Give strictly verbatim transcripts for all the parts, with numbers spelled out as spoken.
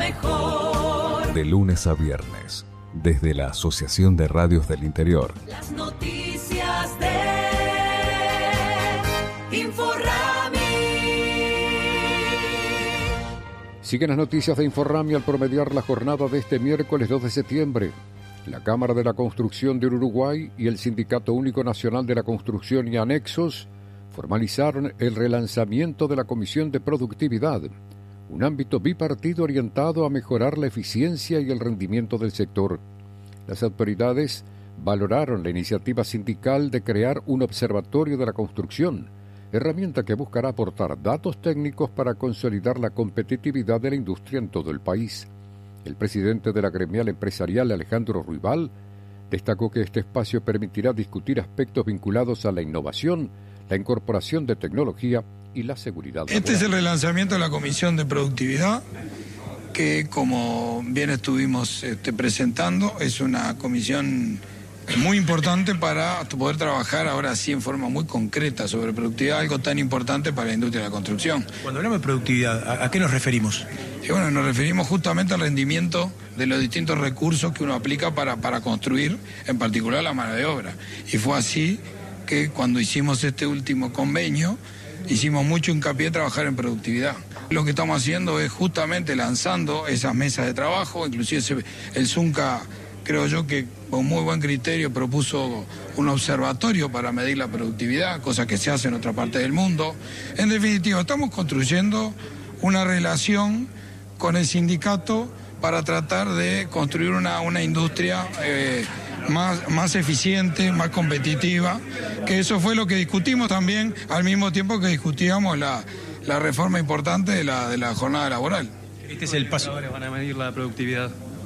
mejor. De lunes a viernes, desde la Asociación de Radios del Interior. Las noticias de Inforrami. Siguen las noticias de Inforrami al promediar la jornada de este miércoles dos de septiembre. La Cámara de la Construcción del Uruguay y el Sindicato Único Nacional de la Construcción y Anexos formalizaron el relanzamiento de la Comisión de Productividad, un ámbito bipartido orientado a mejorar la eficiencia y el rendimiento del sector. Las autoridades valoraron la iniciativa sindical de crear un observatorio de la construcción, herramienta que buscará aportar datos técnicos para consolidar la competitividad de la industria en todo el país. El presidente de la gremial empresarial, Alejandro Ruibal, destacó que este espacio permitirá discutir aspectos vinculados a la innovación, la incorporación de tecnología y la seguridad laboral. Este es el relanzamiento de la Comisión de Productividad, que como bien estuvimos este, presentando, es una comisión muy importante para poder trabajar ahora sí en forma muy concreta sobre productividad, algo tan importante para la industria de la construcción. Cuando hablamos de productividad, ¿a, a qué nos referimos? Y bueno, nos referimos justamente al rendimiento de los distintos recursos que uno aplica para, para construir, en particular la mano de obra. Y fue así que cuando hicimos este último convenio, hicimos mucho hincapié en trabajar en productividad. Lo que estamos haciendo es justamente lanzando esas mesas de trabajo, inclusive el Zunca, creo yo que con muy buen criterio propuso un observatorio para medir la productividad, cosa que se hace en otra parte del mundo. En definitiva, estamos construyendo una relación con el sindicato para tratar de construir una, una industria eh, más, más eficiente, más competitiva, que eso fue lo que discutimos también al mismo tiempo que discutíamos la, la reforma importante de la, de la jornada laboral. Este es el paso. Ahora van a medir la productividad.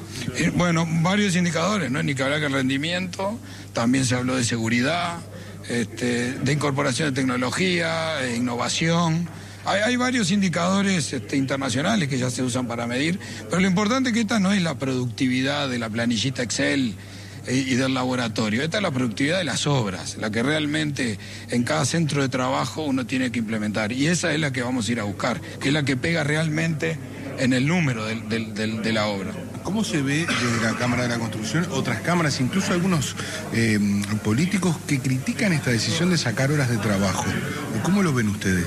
Bueno, varios indicadores, no hay ni que hablar que el rendimiento, también se habló de seguridad, este, de incorporación de tecnología, de innovación. Hay, hay varios indicadores este, internacionales que ya se usan para medir, pero lo importante es que esta no es la productividad de la planillita Excel eh, y del laboratorio, esta es la productividad de las obras, la que realmente en cada centro de trabajo uno tiene que implementar, y esa es la que vamos a ir a buscar, que es la que pega realmente en el número del, del, del, de la obra. ¿Cómo se ve desde la Cámara de la Construcción, otras cámaras, incluso algunos eh, políticos que critican esta decisión de sacar horas de trabajo? ¿Cómo lo ven ustedes?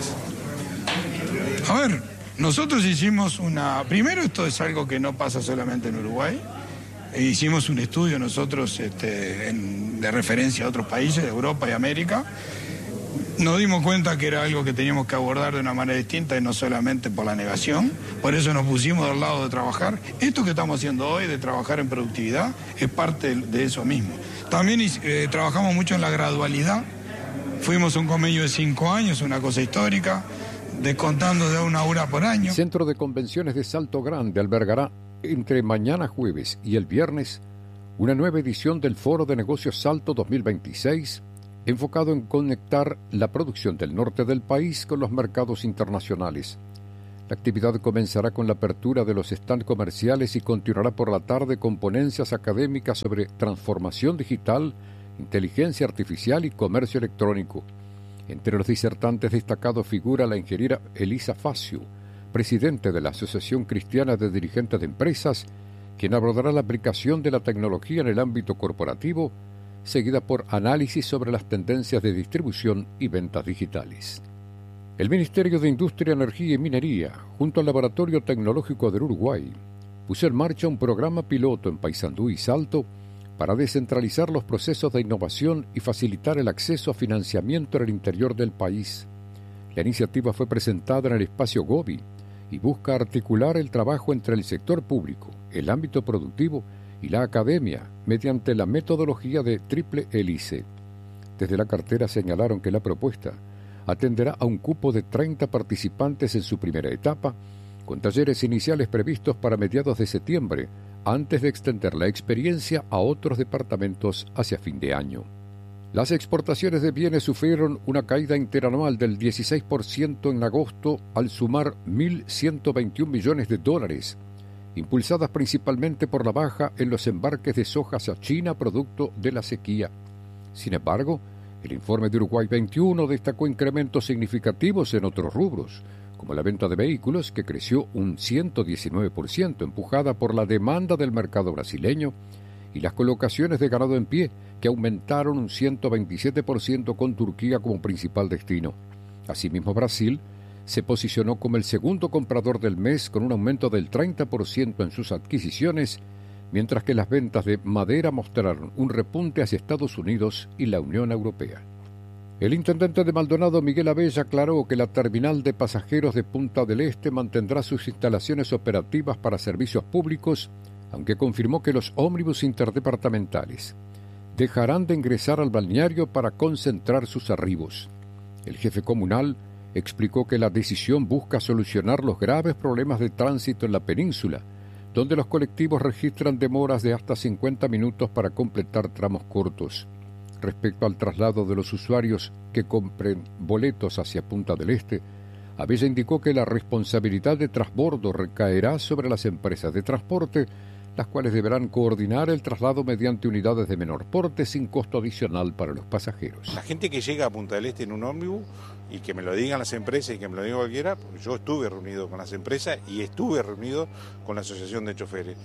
A ver, nosotros hicimos una... Primero, esto es algo que no pasa solamente en Uruguay. E hicimos un estudio nosotros este, en, de referencia a otros países de Europa y América. Nos dimos cuenta que era algo que teníamos que abordar de una manera distinta y no solamente por la negación. Por eso nos pusimos del lado de trabajar. Esto que estamos haciendo hoy de trabajar en productividad es parte de eso mismo. También eh, trabajamos mucho en la gradualidad. Fuimos a un convenio de cinco años, una cosa histórica, descontando de una hora por año. El Centro de Convenciones de Salto Grande albergará entre mañana jueves y el viernes una nueva edición del Foro de Negocios Salto dos mil veintiséis, enfocado en conectar la producción del norte del país con los mercados internacionales. La actividad comenzará con la apertura de los stands comerciales y continuará por la tarde con ponencias académicas sobre transformación digital, inteligencia artificial y comercio electrónico. Entre los disertantes destacados figura la ingeniera Elisa Facio, presidente de la Asociación Cristiana de Dirigentes de Empresas, quien abordará la aplicación de la tecnología en el ámbito corporativo, seguida por análisis sobre las tendencias de distribución y ventas digitales. El Ministerio de Industria, Energía y Minería, junto al Laboratorio Tecnológico del Uruguay, puso en marcha un programa piloto en Paysandú y Salto para descentralizar los procesos de innovación y facilitar el acceso a financiamiento en el interior del país. La iniciativa fue presentada en el espacio Gobi y busca articular el trabajo entre el sector público, el ámbito productivo y la academia mediante la metodología de triple hélice. Desde la cartera señalaron que la propuesta atenderá a un cupo de treinta participantes en su primera etapa, con talleres iniciales previstos para mediados de septiembre, antes de extender la experiencia a otros departamentos hacia fin de año. Las exportaciones de bienes sufrieron una caída interanual del dieciséis por ciento en agosto al sumar mil ciento veintiún millones de dólares, impulsadas principalmente por la baja en los embarques de soja hacia China producto de la sequía. Sin embargo, el informe de Uruguay veintiuno destacó incrementos significativos en otros rubros, como la venta de vehículos, que creció un ciento diecinueve por ciento, empujada por la demanda del mercado brasileño, y las colocaciones de ganado en pie, que aumentaron un ciento veintisiete por ciento con Turquía como principal destino. Asimismo, Brasil se posicionó como el segundo comprador del mes con un aumento del treinta por ciento en sus adquisiciones, mientras que las ventas de madera mostraron un repunte hacia Estados Unidos y la Unión Europea. El intendente de Maldonado, Miguel Abella, aclaró que la terminal de pasajeros de Punta del Este mantendrá sus instalaciones operativas para servicios públicos, aunque confirmó que los ómnibus interdepartamentales dejarán de ingresar al balneario para concentrar sus arribos. El jefe comunal explicó que la decisión busca solucionar los graves problemas de tránsito en la península, donde los colectivos registran demoras de hasta cincuenta minutos para completar tramos cortos. Respecto al traslado de los usuarios que compren boletos hacia Punta del Este, Abella indicó que la responsabilidad de transbordo recaerá sobre las empresas de transporte, las cuales deberán coordinar el traslado mediante unidades de menor porte sin costo adicional para los pasajeros. La gente que llega a Punta del Este en un ómnibus, y que me lo digan las empresas y que me lo diga cualquiera, porque yo estuve reunido con las empresas y estuve reunido con la Asociación de Choferes.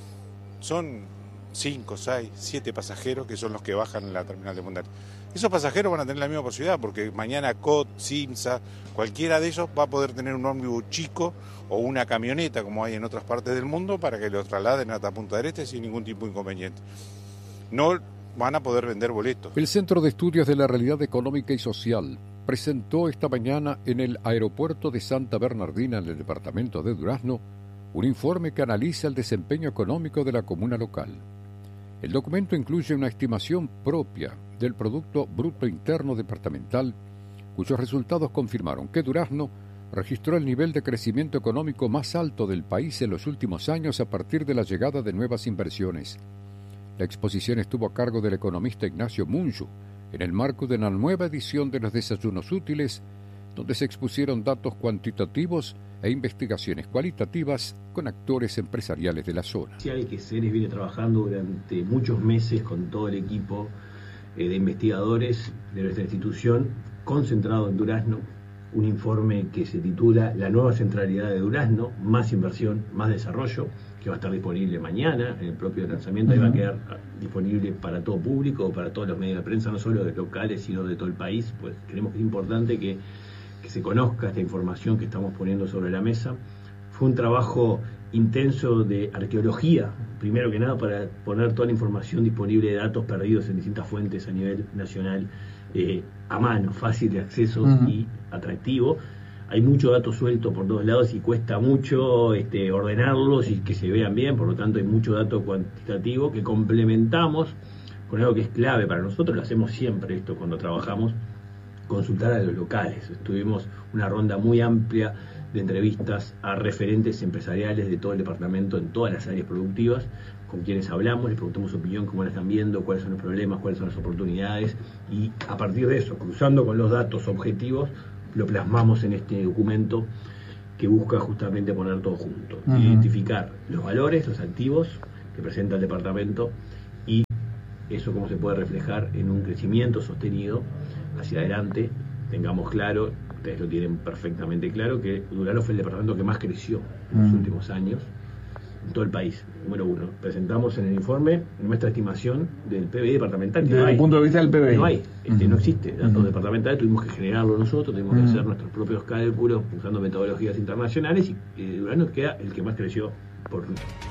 Son cinco, seis, siete pasajeros que son los que bajan en la terminal de Punta del Este. Esos pasajeros van a tener la misma posibilidad, porque mañana C O T, Simsa, cualquiera de ellos va a poder tener un ómnibus chico o una camioneta, como hay en otras partes del mundo, para que lo trasladen hasta Punta del Este sin ningún tipo de inconveniente. No van a poder vender boletos. El Centro de Estudios de la Realidad Económica y Social presentó esta mañana en el aeropuerto de Santa Bernardina, en el departamento de Durazno, un informe que analiza el desempeño económico de la comuna local. El documento incluye una estimación propia del Producto Bruto Interno Departamental, cuyos resultados confirmaron que Durazno registró el nivel de crecimiento económico más alto del país en los últimos años a partir de la llegada de nuevas inversiones. La exposición estuvo a cargo del economista Ignacio Munchu, en el marco de una nueva edición de los Desayunos Útiles, donde se expusieron datos cuantitativos e investigaciones cualitativas con actores empresariales de la zona. Que Ceres viene trabajando durante muchos meses con todo el equipo eh, de investigadores de nuestra institución, concentrado en Durazno, un informe que se titula La nueva centralidad de Durazno, más inversión, más desarrollo, que va a estar disponible mañana en el propio lanzamiento. Uh-huh. Y va a quedar disponible para todo público, para todos los medios de prensa, no solo de locales, sino de todo el país, pues creemos que es importante que, que se conozca esta información que estamos poniendo sobre la mesa. Fue un trabajo intenso de arqueología, primero que nada para poner toda la información disponible de datos perdidos en distintas fuentes a nivel nacional, eh, a mano, fácil de acceso uh-huh. y atractivo. Hay mucho dato suelto por todos lados y cuesta mucho este, ordenarlos y que se vean bien, por lo tanto hay mucho dato cuantitativo que complementamos con algo que es clave para nosotros, lo hacemos siempre esto cuando trabajamos, consultar a los locales. Tuvimos una ronda muy amplia de entrevistas a referentes empresariales de todo el departamento en todas las áreas productivas, con quienes hablamos, les preguntamos su opinión, cómo la están viendo, cuáles son los problemas, cuáles son las oportunidades, y a partir de eso, cruzando con los datos objetivos, lo plasmamos en este documento que busca justamente poner todo junto, uh-huh. identificar los valores, los activos que presenta el departamento y eso cómo se puede reflejar en un crecimiento sostenido hacia adelante. Tengamos claro, ustedes lo tienen perfectamente claro, que Durazno fue el departamento que más creció en los uh-huh. últimos años en todo el país, número uno. Presentamos en el informe nuestra estimación del P B I departamental. Que Desde no el hay. punto de vista del P B I. No hay, este, uh-huh. no existe datos uh-huh. departamentales, tuvimos que generarlo nosotros, tuvimos uh-huh. que hacer nuestros propios cálculos usando metodologías internacionales y eh, Durazno queda el que más creció por...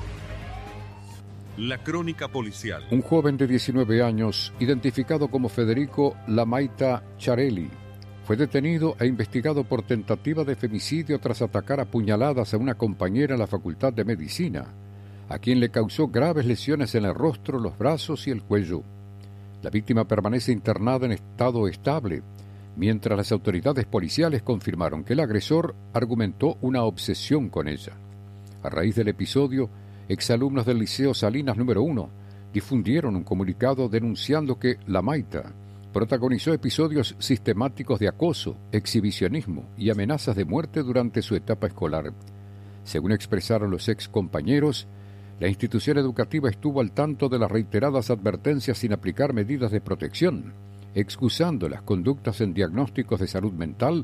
La crónica policial. Un joven de diecinueve años, identificado como Federico Lamaita Charelli, fue detenido e investigado por tentativa de femicidio tras atacar a puñaladas a una compañera en la Facultad de Medicina, a quien le causó graves lesiones en el rostro, los brazos y el cuello. La víctima permanece internada en estado estable, mientras las autoridades policiales confirmaron que el agresor argumentó una obsesión con ella. A raíz del episodio, exalumnos del Liceo Salinas número uno difundieron un comunicado denunciando que Lamaita protagonizó episodios sistemáticos de acoso, exhibicionismo y amenazas de muerte durante su etapa escolar. Según expresaron los ex compañeros, la institución educativa estuvo al tanto de las reiteradas advertencias sin aplicar medidas de protección, excusando las conductas en diagnósticos de salud mental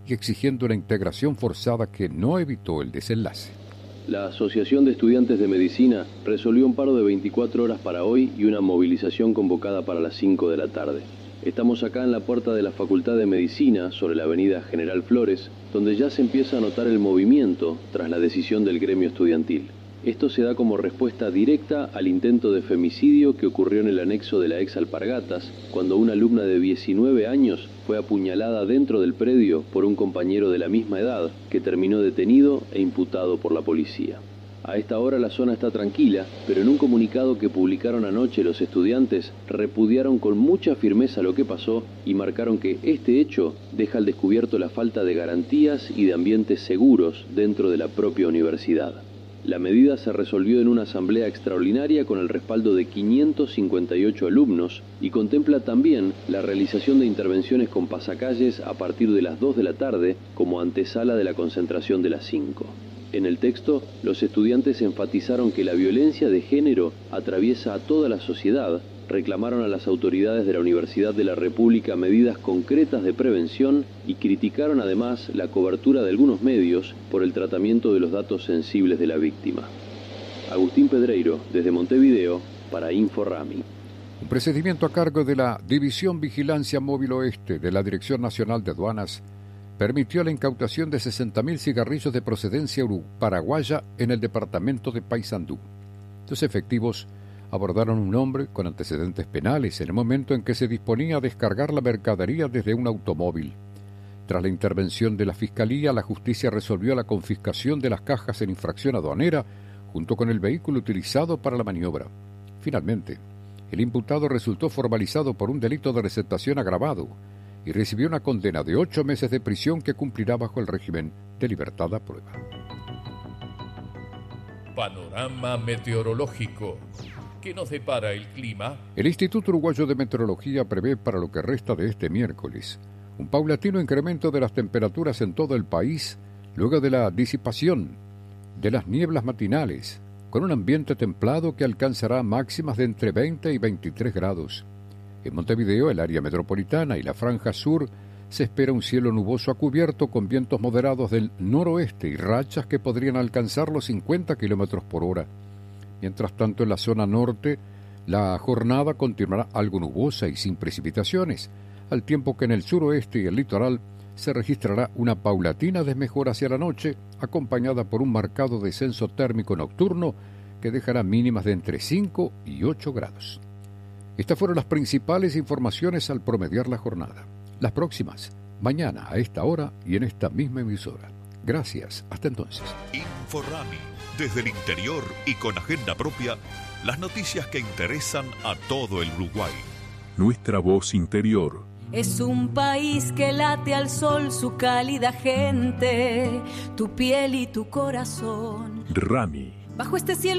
y exigiendo una integración forzada que no evitó el desenlace. La Asociación de Estudiantes de Medicina resolvió un paro de veinticuatro horas para hoy y una movilización convocada para las cinco de la tarde. Estamos acá en la puerta de la Facultad de Medicina, sobre la avenida General Flores, donde ya se empieza a notar el movimiento tras la decisión del gremio estudiantil. Esto se da como respuesta directa al intento de femicidio que ocurrió en el anexo de la ex Alpargatas, cuando una alumna de diecinueve años fue apuñalada dentro del predio por un compañero de la misma edad, que terminó detenido e imputado por la policía. A esta hora la zona está tranquila, pero en un comunicado que publicaron anoche los estudiantes, repudiaron con mucha firmeza lo que pasó y marcaron que este hecho deja al descubierto la falta de garantías y de ambientes seguros dentro de la propia universidad. La medida se resolvió en una asamblea extraordinaria con el respaldo de quinientos cincuenta y ocho alumnos y contempla también la realización de intervenciones con pasacalles a partir de las dos de la tarde como antesala de la concentración de las cinco. En el texto, los estudiantes enfatizaron que la violencia de género atraviesa a toda la sociedad, reclamaron a las autoridades de la Universidad de la República medidas concretas de prevención y criticaron además la cobertura de algunos medios por el tratamiento de los datos sensibles de la víctima. Agustín Pedreiro, desde Montevideo, para InfoRami. Un procedimiento a cargo de la División Vigilancia Móvil Oeste de la Dirección Nacional de Aduanas permitió la incautación de sesenta mil cigarrillos de procedencia paraguaya en el departamento de Paysandú. Los efectivos abordaron a un hombre con antecedentes penales en el momento en que se disponía a descargar la mercadería desde un automóvil. Tras la intervención de la Fiscalía, la justicia resolvió la confiscación de las cajas en infracción aduanera junto con el vehículo utilizado para la maniobra. Finalmente, el imputado resultó formalizado por un delito de receptación agravado y recibió una condena de ocho meses de prisión que cumplirá bajo el régimen de libertad a prueba. Panorama meteorológico. ¿Qué nos depara el clima? El Instituto Uruguayo de Meteorología prevé para lo que resta de este miércoles un paulatino incremento de las temperaturas en todo el país luego de la disipación de las nieblas matinales, con un ambiente templado que alcanzará máximas de entre veinte y veintitrés grados. En Montevideo, el área metropolitana y la franja sur, se espera un cielo nuboso a cubierto con vientos moderados del noroeste y rachas que podrían alcanzar los cincuenta kilómetros por hora. Mientras tanto, en la zona norte, la jornada continuará algo nubosa y sin precipitaciones, al tiempo que en el suroeste y el litoral se registrará una paulatina desmejora hacia la noche, acompañada por un marcado descenso térmico nocturno que dejará mínimas de entre cinco y ocho grados. Estas fueron las principales informaciones al promediar la jornada. Las próximas, mañana a esta hora y en esta misma emisora. Gracias, hasta entonces. InfoRami, desde el interior y con agenda propia, las noticias que interesan a todo el Uruguay. Nuestra voz interior. Es un país que late al sol su cálida gente, tu piel y tu corazón. Rami. Bajo este cielo